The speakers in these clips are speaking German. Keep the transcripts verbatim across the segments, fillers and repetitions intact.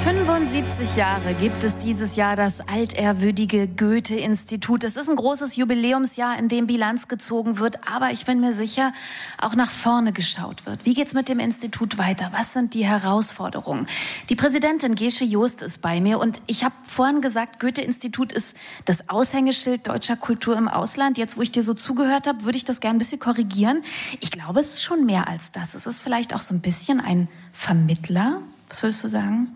fünfundsiebzig Jahre gibt es dieses Jahr das altehrwürdige Goethe-Institut. Es ist ein großes Jubiläumsjahr, in dem Bilanz gezogen wird, aber ich bin mir sicher, auch nach vorne geschaut wird. Wie geht's mit dem Institut weiter? Was sind die Herausforderungen? Die Präsidentin Gesche Joost ist bei mir und ich habe vorhin gesagt, Goethe-Institut ist das Aushängeschild deutscher Kultur im Ausland. Jetzt, wo ich dir so zugehört habe, würde ich das gerne ein bisschen korrigieren. Ich glaube, es ist schon mehr als das. Es ist vielleicht auch so ein bisschen ein Vermittler. Was würdest du sagen?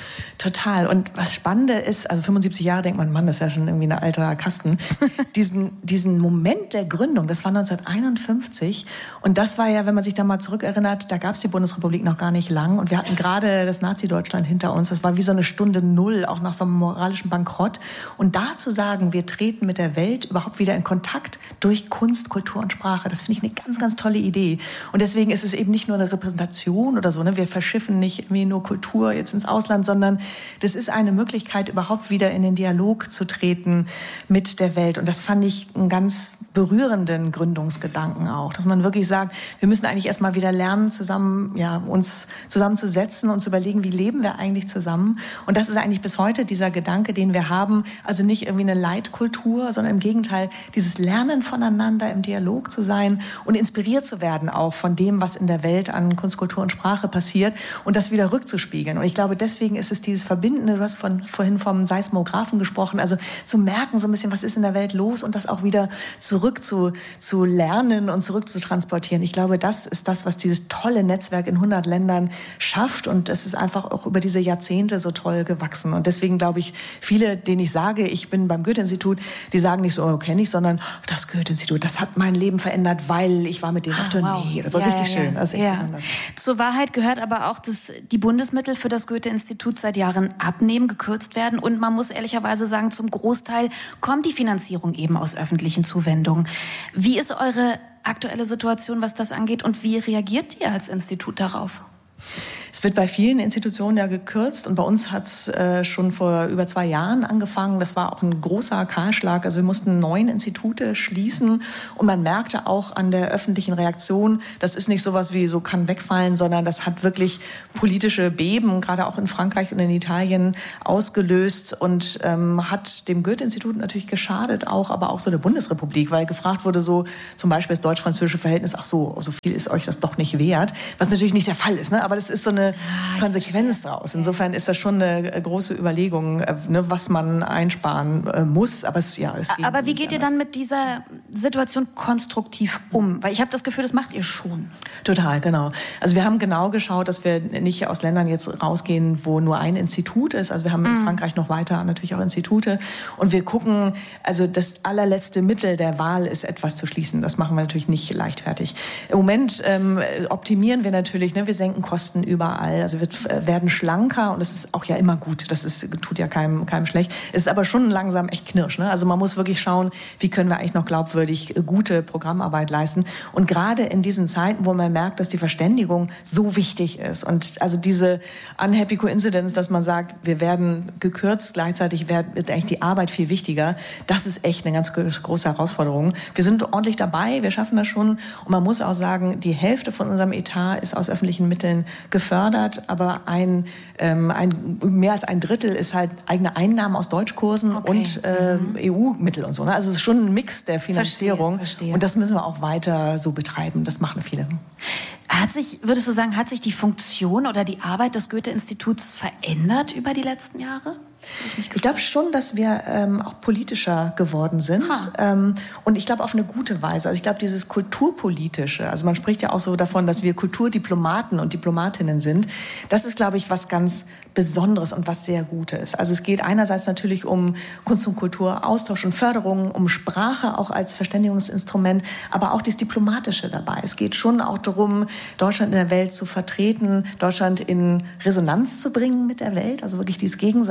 Total. Und was Spannende ist, also fünfundsiebzig Jahre denkt man, Mann, das ist ja schon irgendwie ein alter Kasten. diesen, diesen Moment der Gründung, das war neunzehnhunderteinundfünfzig. Und das war ja, wenn man sich da mal zurückerinnert, da gab es die Bundesrepublik noch gar nicht lang. Und wir hatten gerade das Nazi-Deutschland hinter uns. Das war wie so eine Stunde Null, auch nach so einem moralischen Bankrott. Und da zu sagen, wir treten mit der Welt überhaupt wieder in Kontakt durch Kunst, Kultur und Sprache, das finde ich eine ganz, ganz tolle Idee. Und deswegen ist es eben nicht nur eine Repräsentation oder so, ne? Wir verschiffen nicht irgendwie nur Kultur jetzt ins Ausland, sondern das ist eine Möglichkeit, überhaupt wieder in den Dialog zu treten mit der Welt. Und das fand ich einen ganz berührenden Gründungsgedanken auch, dass man wirklich sagt, wir müssen eigentlich erst mal wieder lernen, zusammen, ja, uns zusammenzusetzen und zu überlegen, wie leben wir eigentlich zusammen. Und das ist eigentlich bis heute dieser Gedanke, den wir haben, also nicht irgendwie eine Leitkultur, sondern im Gegenteil, dieses Lernen voneinander, im Dialog zu sein und inspiriert zu werden auch von dem, was in der Welt an Kunst, Kultur und Sprache passiert und das wieder rückzuspiegeln. Und ich glaube, deswegen ist es dieses Verbindende, du hast von, vorhin vom Seismographen gesprochen, also zu merken so ein bisschen, was ist in der Welt los und das auch wieder zurück zu, zu lernen und zurück zu transportieren. Ich glaube, das ist das, was dieses tolle Netzwerk in hundert Ländern schafft und es ist einfach auch über diese Jahrzehnte so toll gewachsen. Und deswegen glaube ich, viele, denen ich sage, ich bin beim Goethe-Institut, die sagen nicht so, oh, kenne ich, sondern das Goethe-Institut, das hat mein Leben verändert, weil ich war mit denen ah, auf Tournee. Wow. Das war ja, richtig ja, schön. Das ist echt ja. besonders. Zur Wahrheit gehört aber auch, dass die Bundesmittel für das Goethe-Institut seit Jahren abnehmen, gekürzt werden. Und man muss ehrlicherweise sagen, zum Großteil kommt die Finanzierung eben aus öffentlichen Zuwendungen. Wie ist eure aktuelle Situation, was das angeht? Und wie reagiert ihr als Institut darauf? Es wird bei vielen Institutionen ja gekürzt und bei uns hat es äh, schon vor über zwei Jahren angefangen. Das war auch ein großer Kahlschlag. Also wir mussten neun Institute schließen und man merkte auch an der öffentlichen Reaktion, das ist nicht sowas wie so kann wegfallen, sondern das hat wirklich politische Beben, gerade auch in Frankreich und in Italien ausgelöst und ähm, hat dem Goethe-Institut natürlich geschadet auch, aber auch so der Bundesrepublik, weil gefragt wurde so zum Beispiel das deutsch-französische Verhältnis, ach so, so viel ist euch das doch nicht wert, was natürlich nicht der Fall ist, ne? Aber das ist so eine Konsequenz daraus. Insofern ist das schon eine große Überlegung, ne, was man einsparen äh, muss. Aber, es, ja, es geht Aber wie geht ihr dann mit dieser Situation konstruktiv um? Weil ich habe das Gefühl, das macht ihr schon. Total, genau. Also wir haben genau geschaut, dass wir nicht aus Ländern jetzt rausgehen, wo nur ein Institut ist. Also wir haben in Frankreich noch weiter natürlich auch Institute. Und wir gucken, also das allerletzte Mittel der Wahl ist, etwas zu schließen. Das machen wir natürlich nicht leichtfertig. Im Moment ähm, optimieren wir natürlich, ne, wir senken Kosten überall. Also wir werden schlanker und es ist auch ja immer gut. Das ist, tut ja keinem, keinem schlecht. Es ist aber schon langsam echt knirsch. Ne? Also man muss wirklich schauen, wie können wir eigentlich noch glaubwürdig gute Programmarbeit leisten. Und gerade in diesen Zeiten, wo man merkt, dass die Verständigung so wichtig ist und also diese unhappy coincidence, dass man sagt, wir werden gekürzt, gleichzeitig wird eigentlich die Arbeit viel wichtiger. Das ist echt eine ganz große Herausforderung. Wir sind ordentlich dabei, wir schaffen das schon. Und man muss auch sagen, die Hälfte von unserem Etat ist aus öffentlichen Mitteln gefördert, aber ein, ähm, ein, mehr als ein Drittel ist halt eigene Einnahmen aus Deutschkursen okay. und äh, mhm. E U-Mittel und so. Ne? Also es ist schon ein Mix der Finanzierung verstehe, verstehe. Und das müssen wir auch weiter so betreiben. Das machen viele. Hat sich, würdest du sagen, hat sich die Funktion oder die Arbeit des Goethe-Instituts verändert über die letzten Jahre? Ich, ich glaube schon, dass wir ähm, auch politischer geworden sind ähm, und ich glaube auf eine gute Weise. Also ich glaube dieses Kulturpolitische, also man spricht ja auch so davon, dass wir Kulturdiplomaten und Diplomatinnen sind. Das ist, glaube ich, was ganz Besonderes und was sehr Gutes. Also es geht einerseits natürlich um Kunst und Kultur, Austausch und Förderung, um Sprache auch als Verständigungsinstrument, aber auch das Diplomatische dabei. Es geht schon auch darum, Deutschland in der Welt zu vertreten, Deutschland in Resonanz zu bringen mit der Welt, also wirklich dieses gegenseitige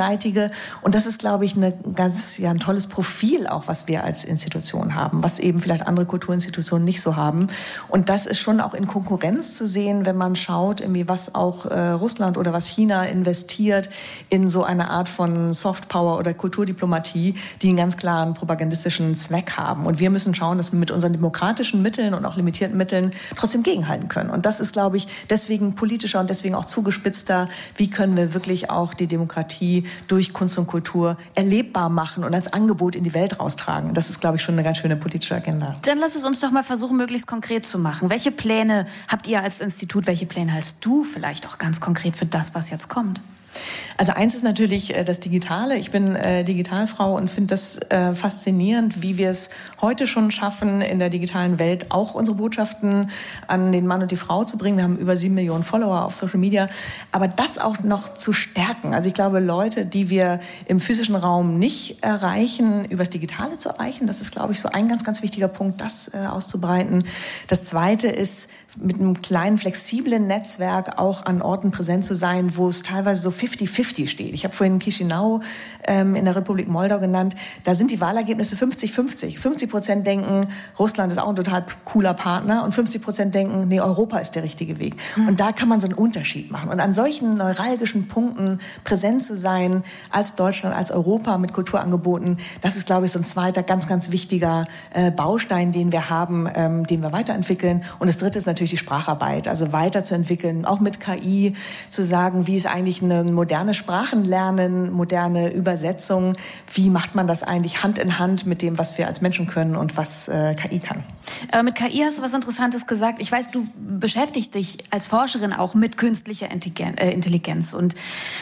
Talente. Und das ist, glaube ich, eine ganz, ja, ein tolles Profil auch, was wir als Institution haben, was eben vielleicht andere Kulturinstitutionen nicht so haben. Und das ist schon auch in Konkurrenz zu sehen, wenn man schaut, irgendwie, was auch äh, Russland oder was China investiert in so eine Art von Softpower oder Kulturdiplomatie, die einen ganz klaren propagandistischen Zweck haben. Und wir müssen schauen, dass wir mit unseren demokratischen Mitteln und auch limitierten Mitteln trotzdem gegenhalten können. Und das ist, glaube ich, deswegen politischer und deswegen auch zugespitzter. Wie können wir wirklich auch die Demokratie durch Kunst und Kultur erlebbar machen und als Angebot in die Welt raustragen? Das ist, glaube ich, schon eine ganz schöne politische Agenda. Dann lass es uns doch mal versuchen, möglichst konkret zu machen. Welche Pläne habt ihr als Institut? Welche Pläne hältst du vielleicht auch ganz konkret für das, was jetzt kommt? Also eins ist natürlich äh, das Digitale. Ich bin äh, Digitalfrau und finde das äh, faszinierend, wie wir es heute schon schaffen, in der digitalen Welt auch unsere Botschaften an den Mann und die Frau zu bringen. Wir haben über sieben Millionen Follower auf Social Media. Aber das auch noch zu stärken. Also ich glaube, Leute, die wir im physischen Raum nicht erreichen, übers Digitale zu erreichen, das ist, glaube ich, so ein ganz, ganz wichtiger Punkt, das äh, auszubreiten. Das Zweite ist, mit einem kleinen, flexiblen Netzwerk auch an Orten präsent zu sein, wo es teilweise so fifty fifty steht. Ich habe vorhin Chișinău ähm, in der Republik Moldau genannt. Da sind die Wahlergebnisse fünfzig fünfzig. fünfzig Prozent denken, Russland ist auch ein total cooler Partner und fünfzig Prozent denken, nee, Europa ist der richtige Weg. Mhm. Und da kann man so einen Unterschied machen. Und an solchen neuralgischen Punkten präsent zu sein, als Deutschland, als Europa mit Kulturangeboten, das ist, glaube ich, so ein zweiter ganz, ganz wichtiger äh, Baustein, den wir haben, ähm, den wir weiterentwickeln. Und das Dritte ist natürlich die Spracharbeit, also weiterzuentwickeln, auch mit K I, zu sagen, wie ist eigentlich eine moderne Sprachenlernen, moderne Übersetzung, wie macht man das eigentlich Hand in Hand mit dem, was wir als Menschen können und was äh, K I kann. Äh, mit K I hast du was Interessantes gesagt. Ich weiß, du beschäftigst dich als Forscherin auch mit künstlicher Intelligenz und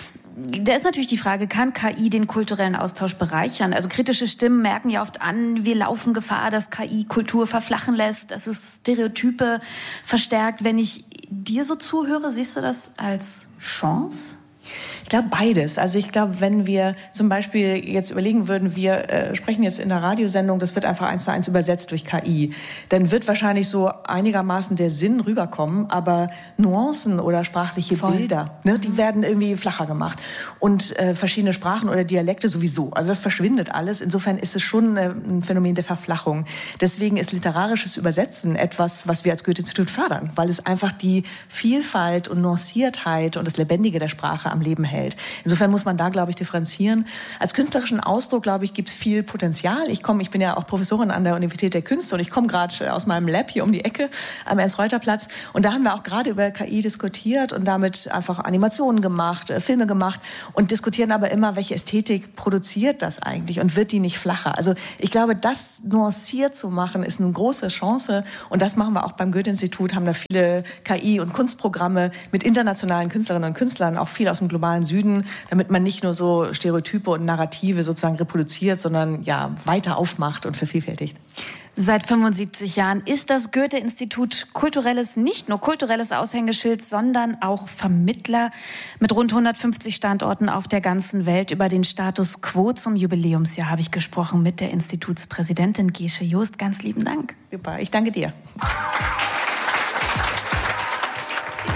da ist natürlich die Frage, kann K I den kulturellen Austausch bereichern? Also kritische Stimmen merken ja oft an, wir laufen Gefahr, dass K I Kultur verflachen lässt, dass es Stereotype verstärkt. Wenn ich dir so zuhöre, siehst du das als Chance? Ich glaube beides. Also ich glaube, wenn wir zum Beispiel jetzt überlegen würden, wir äh, sprechen jetzt in der Radiosendung, das wird einfach eins zu eins übersetzt durch K I, dann wird wahrscheinlich so einigermaßen der Sinn rüberkommen, aber Nuancen oder sprachliche Voll. Bilder, ne, die werden irgendwie flacher gemacht. Und äh, verschiedene Sprachen oder Dialekte sowieso. Also das verschwindet alles. Insofern ist es schon äh, ein Phänomen der Verflachung. Deswegen ist literarisches Übersetzen etwas, was wir als Goethe-Institut fördern, weil es einfach die Vielfalt und Nuanciertheit und das Lebendige der Sprache am Leben hält. Insofern muss man da, glaube ich, differenzieren. Als künstlerischen Ausdruck, glaube ich, gibt es viel Potenzial. Ich komme, ich bin ja auch Professorin an der Universität der Künste und ich komme gerade aus meinem Lab hier um die Ecke am Ernst-Reuter-Platz. Und da haben wir auch gerade über K I diskutiert und damit einfach Animationen gemacht, äh, Filme gemacht und diskutieren aber immer, welche Ästhetik produziert das eigentlich und wird die nicht flacher? Also ich glaube, das nuanciert zu machen, ist eine große Chance und das machen wir auch beim Goethe-Institut, haben da viele K I- und Kunstprogramme mit internationalen Künstlerinnen und Künstlern, auch viel aus dem globalen Süden, damit man nicht nur so Stereotype und Narrative sozusagen reproduziert, sondern ja weiter aufmacht und vervielfältigt. Seit fünfundsiebzig Jahren ist das Goethe-Institut kulturelles, nicht nur kulturelles Aushängeschild, sondern auch Vermittler mit rund hundertfünfzig Standorten auf der ganzen Welt. Über den Status quo zum Jubiläumsjahr habe ich gesprochen mit der Institutspräsidentin Gesche Joost. Ganz lieben Dank. Super, ich danke dir.